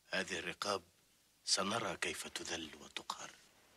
هذه الرقاب سنرى كيف تذل وتقهر.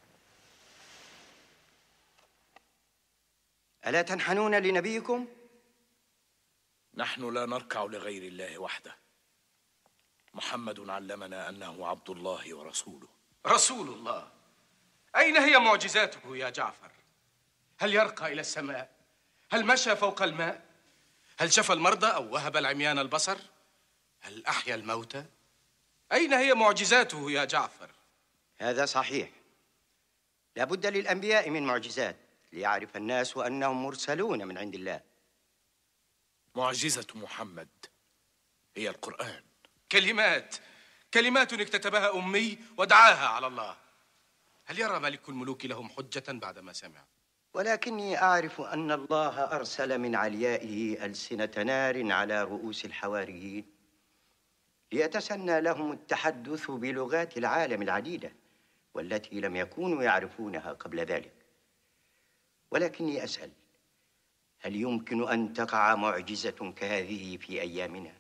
ألا تنحنون لنبيكم؟ نحن لا نركع لغير الله وحده. محمد علمنا أنه عبد الله ورسوله. رسول الله؟ أين هي معجزاته يا جعفر؟ هل يرقى إلى السماء؟ هل مشى فوق الماء؟ هل شفى المرضى أو وهب العميان البصر؟ هل أحيا الموتى؟ أين هي معجزاته يا جعفر؟ هذا صحيح، لا بد للأنبياء من معجزات ليعرف الناس أنهم مرسلون من عند الله. معجزة محمد هي القرآن. كلمات اكتتبها أمي ودعاها على الله. هل يرى ملك الملوك لهم حجة بعدما سمع؟ ولكني أعرف أن الله أرسل من عليائه ألسنة نار على رؤوس الحواريين ليتسنى لهم التحدث بلغات العالم العديدة والتي لم يكونوا يعرفونها قبل ذلك. ولكني أسأل، هل يمكن أن تقع معجزة كهذه في أيامنا؟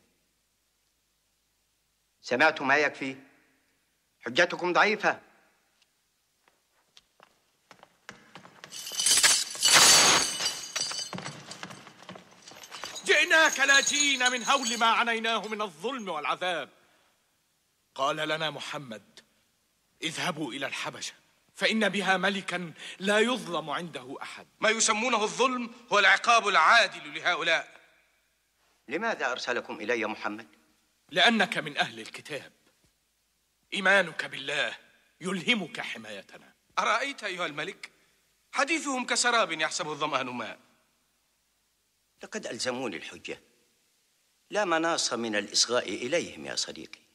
سمعتم ما يكفي؟ حجتكم ضعيفة. جئناك لاجئين من هول ما عنيناه من الظلم والعذاب. قال لنا محمد: اذهبوا إلى الحبشة فإن بها ملكا لا يظلم عنده أحد. ما يسمونه الظلم هو العقاب العادل لهؤلاء. لماذا أرسلكم إلي محمد؟ لأنك من أهل الكتاب، إيمانك بالله يلهمك حمايتنا. أرأيت أيها الملك؟ حديثهم كسراب يحسبه الظمآن ماء. لقد ألزموني الحجة، لا مناص من الإصغاء إليهم يا صديقي.